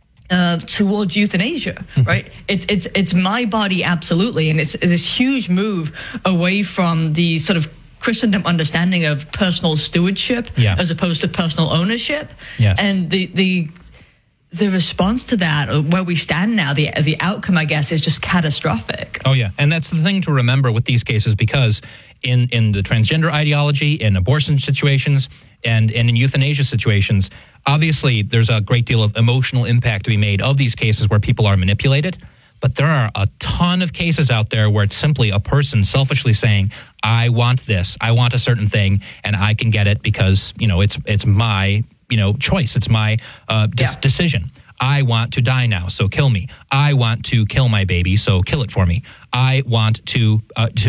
towards euthanasia, right? It's my body, absolutely. And it's this huge move away from the sort of Christendom understanding of personal stewardship as opposed to personal ownership. And the response to that, where we stand now, the outcome, I guess, is just catastrophic. Oh, yeah. And that's the thing to remember with these cases, because in the transgender ideology, in abortion situations, and in euthanasia situations, obviously there's a great deal of emotional impact to be made of these cases where people are manipulated. But there are a ton of cases out there where it's simply a person selfishly saying, I want this, I want a certain thing, and I can get it because, it's my, choice. It's my decision. I want to die now, so kill me. I want to kill my baby, so kill it for me. I want to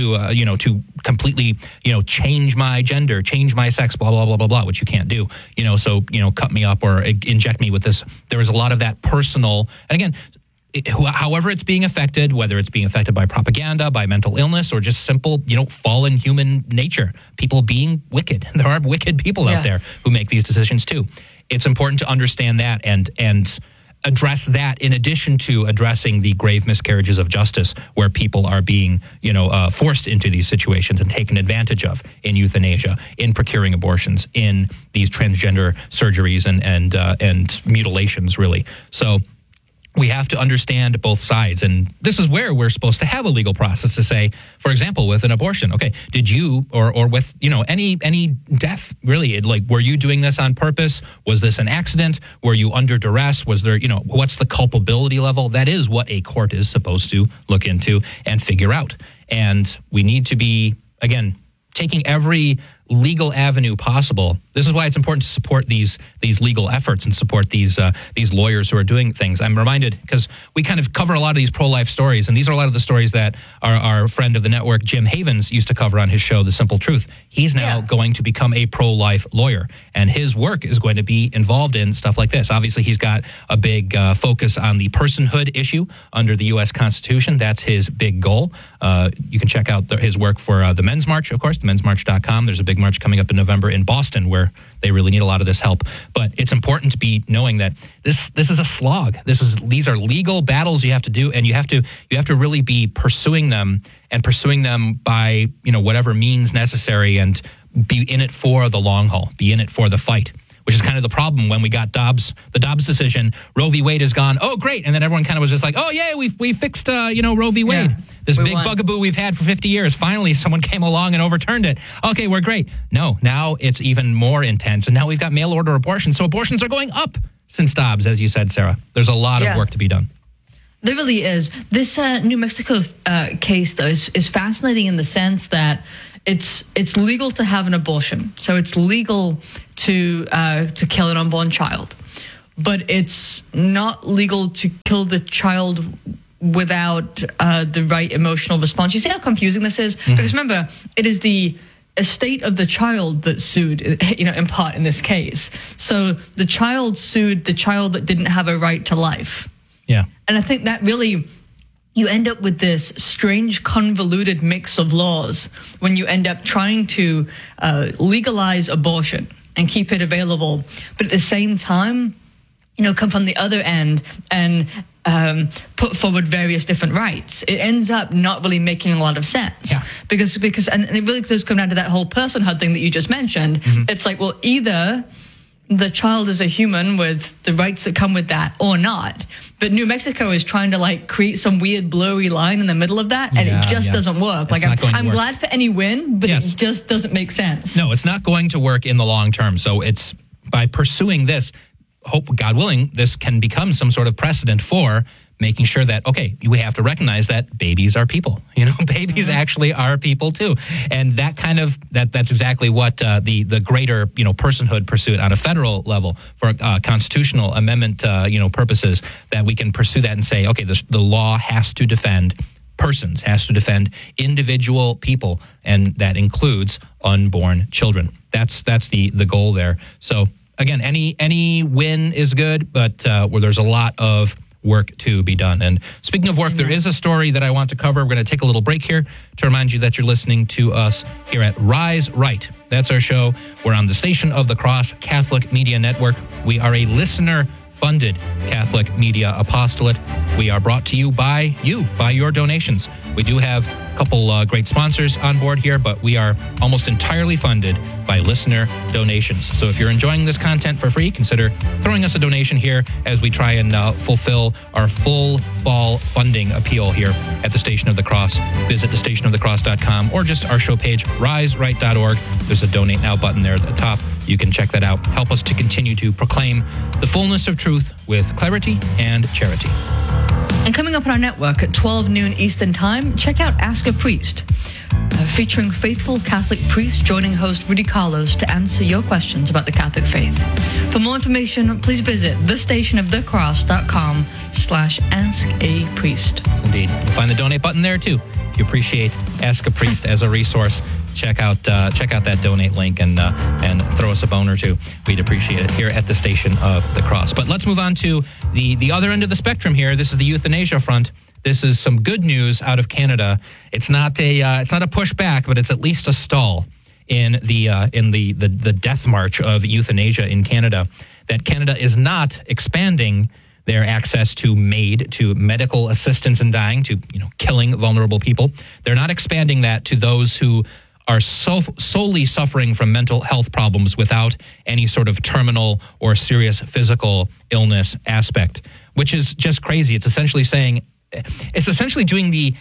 completely, change my gender, change my sex, blah, blah, blah, blah, blah, which you can't do. So cut me up or inject me with this. There is a lot of that personal, and again, however it's being affected, whether it's being affected by propaganda, by mental illness, or just simple, fallen human nature, people being wicked. There are wicked people out there who make these decisions too. It's important to understand that and address that in addition to addressing the grave miscarriages of justice where people are being, forced into these situations and taken advantage of in euthanasia, in procuring abortions, in these transgender surgeries and mutilations, really. So we have to understand both sides. And this is where we're supposed to have a legal process to say, for example, with an abortion, okay, did you, or with, any death, really, were you doing this on purpose? Was this an accident? Were you under duress? Was there, what's the culpability level? That is what a court is supposed to look into and figure out. And we need to be, again, taking every legal avenue possible. This is why it's important to support these legal efforts and support these lawyers who are doing things. I'm reminded, because we kind of cover a lot of these pro-life stories, and these are a lot of the stories that our friend of the network, Jim Havens, used to cover on his show, The Simple Truth. He's now going to become a pro-life lawyer, and his work is going to be involved in stuff like this. Obviously, he's got a big focus on the personhood issue under the U.S. Constitution. That's his big goal. You can check out his work for the Men's March, of course, themensmarch.com. There's a big march coming up in November in Boston where they really need a lot of this help. But it's important to be knowing that this is a slog. These are legal battles you have to do, and you have to really be pursuing them by whatever means necessary, and be in it for the long haul, be in it for the fight. Which is kind of the problem when we got the Dobbs decision. Roe v. Wade is gone. Oh, great. And then everyone kind of was just like, oh, yeah, we fixed, Roe v. Wade. Yeah, this big bugaboo we've had for 50 years. Finally, someone came along and overturned it. Okay, we're great. No, now it's even more intense. And now we've got mail order abortion. So abortions are going up since Dobbs, as you said, Sarah. There's a lot of work to be done. There really is. This New Mexico case, though, is fascinating in the sense that it's legal to have an abortion, so it's legal to kill an unborn child, but it's not legal to kill the child without the right emotional response. You see how confusing this is? Mm-hmm. Because remember, it is the estate of the child that sued, in part in this case. So the child sued the child that didn't have a right to life. Yeah, and I think that really, you end up with this strange, convoluted mix of laws when you end up trying to legalize abortion and keep it available, but at the same time, come from the other end and put forward various different rights. It ends up not really making a lot of sense. Yeah. Because and it really does come down to that whole personhood thing that you just mentioned. Mm-hmm. It's like, well, either the child is a human with the rights that come with that or not. But New Mexico is trying to create some weird blurry line in the middle of that, and it just doesn't work. I'm glad for any win, but it just doesn't make sense. No, it's not going to work in the long term. So it's by pursuing this, hope, God willing, this can become some sort of precedent for making sure that, okay, we have to recognize that babies are people. Babies actually are people too. And that that's exactly what the greater, personhood pursuit on a federal level for constitutional amendment, purposes, that we can pursue that and say, okay, the law has to defend persons, has to defend individual people, and that includes unborn children. That's the goal there. So again, any win is good, but where there's a lot of work to be done. And speaking of work, there is a story that I want to cover. We're going to take a little break here to remind you that you're listening to us here at Rise Right. That's our show. We're on the Station of the Cross Catholic Media Network. We are a listener-funded Catholic media apostolate. We are brought to you by your donations. We do have a couple great sponsors on board here, but we are almost entirely funded by listener donations. So if you're enjoying this content for free, consider throwing us a donation here as we try and fulfill our full fall funding appeal here at the Station of the Cross. Visit thestationofthecross.com or just our show page, riseright.org. There's a Donate Now button there at the top. You can check that out. Help us to continue to proclaim the fullness of truth with clarity and charity. And coming up on our network at 12 noon Eastern Time, check out Ask a Priest, featuring faithful Catholic priests joining host Rudy Carlos to answer your questions about the Catholic faith. For more information, please visit thestationofthecross.com/askapriest. Indeed. You'll find the donate button there too. If you appreciate Ask a Priest as a resource, check out that donate link and throw us a bone or two. We'd appreciate it here at the Station of the Cross. But let's move on to the other end of the spectrum here. This is the euthanasia front. This is some good news out of Canada. It's not a pushback, but it's at least a stall in the death march of euthanasia in Canada. That Canada is not expanding their access to medical assistance in dying, to killing vulnerable people. They're not expanding that to those who are solely suffering from mental health problems without any sort of terminal or serious physical illness aspect, which is just crazy. It's essentially doing the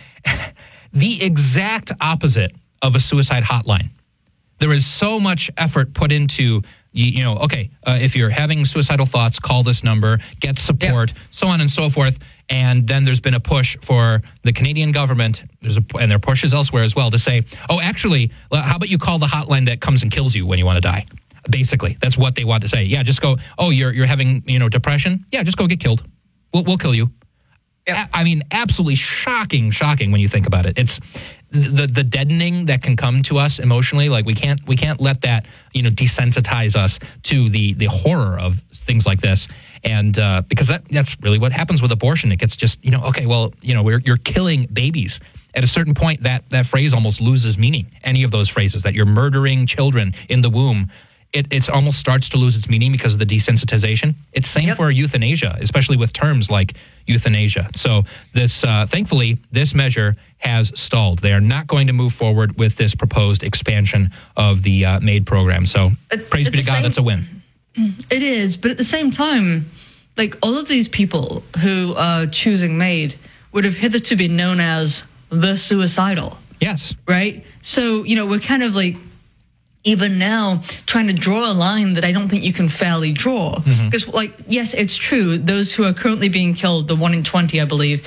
exact opposite of a suicide hotline. There is so much effort put into If you're having suicidal thoughts, call this number, get support, so on and so forth. And then there's been a push for the Canadian government, and there are pushes elsewhere as well, to say, oh, actually, how about you call the hotline that comes and kills you when you want to die? Basically, that's what they want to say. Yeah, just go, oh, you're having, depression? Yeah, just go get killed. We'll kill you. Yep. I mean, absolutely shocking when you think about it. It's the deadening that can come to us emotionally. Like we can't let that, desensitize us to the horror of things like this. And because that's really what happens with abortion. It gets just, you're killing babies. At a certain point, that phrase almost loses meaning. Any of those phrases, that you're murdering children in the womb, it almost starts to lose its meaning because of the desensitization. It's same for euthanasia, especially with terms like euthanasia. So this, thankfully, this measure has stalled. They are not going to move forward with this proposed expansion of the MAID program. So praise be to God, that's a win. It is, but at the same time, like all of these people who are choosing MAID would have hitherto been known as the suicidal. Yes. Right? So, we're kind of like, even now, trying to draw a line that I don't think you can fairly draw. Because, yes, it's true. Those who are currently being killed, the 1 in 20, I believe,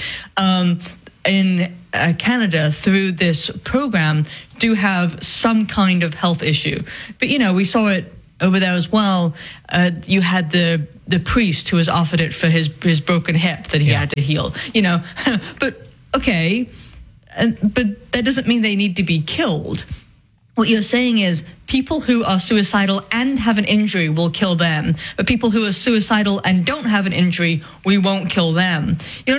in Canada through this program do have some kind of health issue. But, we saw it over there as well. You had the priest who was offered it for his broken hip that he had to heal. But, okay, but that doesn't mean they need to be killed. What you're saying is people who are suicidal and have an injury will kill them, but people who are suicidal and don't have an injury, we won't kill them.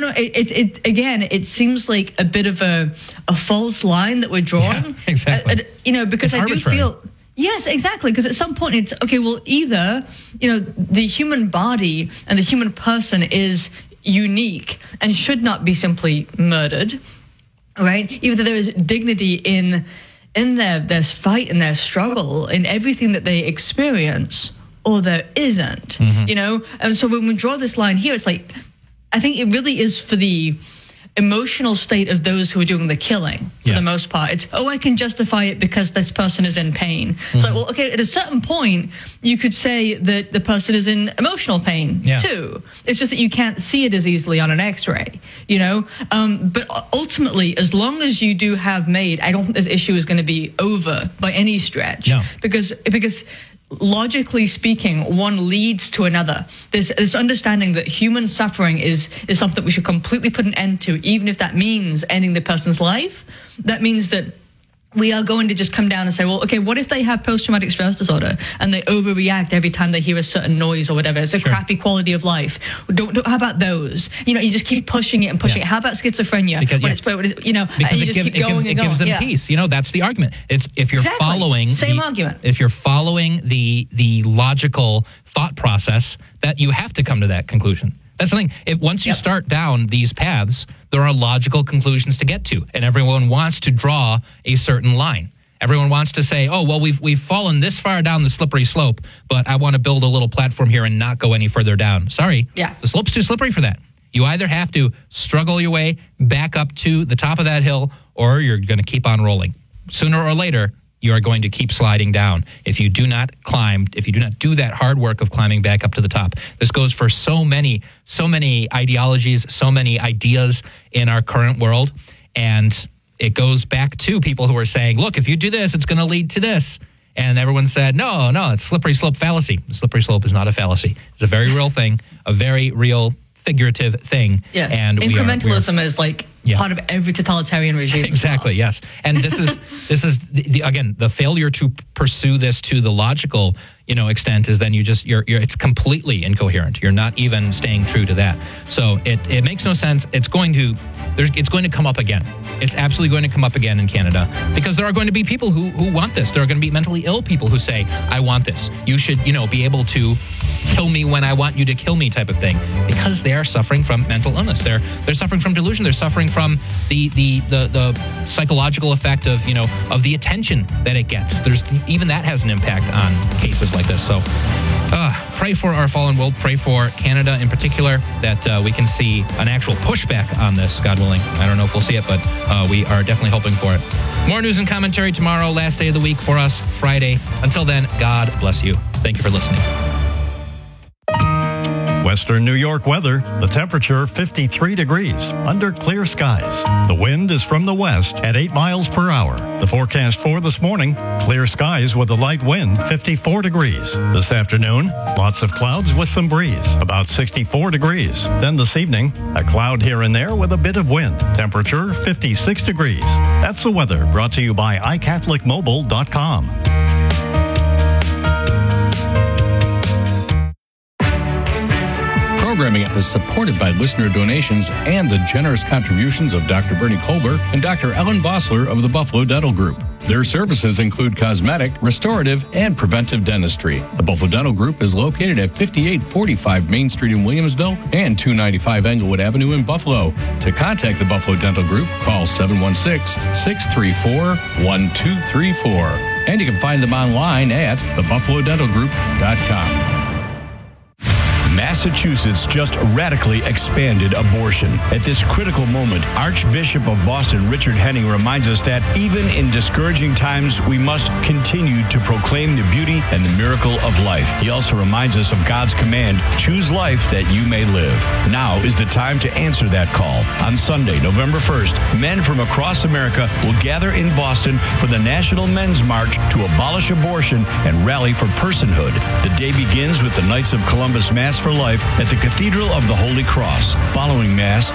It seems like a bit of a false line that we're drawing. Yeah, exactly. Because I do feel. Yes, exactly. Because at some point it's, okay, well, either, the human body and the human person is unique and should not be simply murdered, right? Even though there is dignity in their fight and their struggle, in everything that they experience, or there isn't, And so when we draw this line here, it's like, I think it really is for the emotional state of those who are doing the killing, for the most part. It's, I can justify it because this person is in pain. It's like, well, okay, at a certain point, you could say that the person is in emotional pain, too. It's just that you can't see it as easily on an X-ray, But ultimately, as long as you do have MAID, I don't think this issue is going to be over by any stretch. No. Because logically speaking, one leads to another. There's this understanding that human suffering is something we should completely put an end to, even if that means ending the person's life. That means that we are going to just come down and say, well, okay, what if they have post-traumatic stress disorder and they overreact every time they hear a certain noise or whatever? It's a crappy quality of life. How about those? You just keep pushing it and pushing it. How about schizophrenia? Because, and you just keep going and going. Gives them peace. That's the argument. It's if you're following argument. If you're following the logical thought process, that you have to come to that conclusion. That's the thing. Once you start down these paths, there are logical conclusions to get to, and everyone wants to draw a certain line. Everyone wants to say, oh, well, we've fallen this far down the slippery slope, but I want to build a little platform here and not go any further down. Sorry. Yeah. The slope's too slippery for that. You either have to struggle your way back up to the top of that hill, or you're going to keep on rolling. Sooner or later, you are going to keep sliding down if you do not climb, if you do not do that hard work of climbing back up to the top. This goes for so many ideologies, so many ideas in our current world. And it goes back to people who are saying, look, if you do this, it's going to lead to this. And everyone said, no, it's slippery slope fallacy. The slippery slope is not a fallacy. It's a very real thing, a very real figurative thing. Yes. And incrementalism is like part of every totalitarian regime. Exactly. Yes. And this is again, the failure to pursue this to the logical, extent is then you're it's completely incoherent. You're not even staying true to that. So it makes no sense. It's going to come up again. It's absolutely going to come up again in Canada because there are going to be people who want this. There are going to be mentally ill people who say, I want this. You should, be able to kill me when I want you to kill me type of thing, because they are suffering from mental illness. They're suffering from delusion. They're suffering from the psychological effect of the attention that it gets. Even that has an impact on cases like this. So pray for our fallen world. Pray for Canada in particular, that we can see an actual pushback on this, God willing. I don't know if we'll see it, but we are definitely hoping for it. More news and commentary tomorrow, last day of the week for us, Friday. Until then, God bless you. Thank you for listening. Western New York weather, the temperature 53 degrees, under clear skies. The wind is from the west at 8 miles per hour. The forecast for this morning, clear skies with a light wind, 54 degrees. This afternoon, lots of clouds with some breeze, about 64 degrees. Then this evening, a cloud here and there with a bit of wind, temperature 56 degrees. That's the weather, brought to you by iCatholicMobile.com. Programming is supported by listener donations and the generous contributions of Dr. Bernie Kolber and Dr. Ellen Vossler of the Buffalo Dental Group. Their services include cosmetic, restorative, and preventive dentistry. The Buffalo Dental Group is located at 5845 Main Street in Williamsville and 295 Englewood Avenue in Buffalo. To contact the Buffalo Dental Group, call 716-634-1234. And you can find them online at thebuffalodentalgroup.com. Massachusetts just radically expanded abortion. At this critical moment, Archbishop of Boston Richard Henning reminds us that even in discouraging times, we must continue to proclaim the beauty and the miracle of life. He also reminds us of God's command, choose life that you may live. Now is the time to answer that call. On Sunday, November 1st, men from across America will gather in Boston for the National Men's March to abolish abortion and rally for personhood. The day begins with the Knights of Columbus Mass for Life at the Cathedral of the Holy Cross. Following Mass,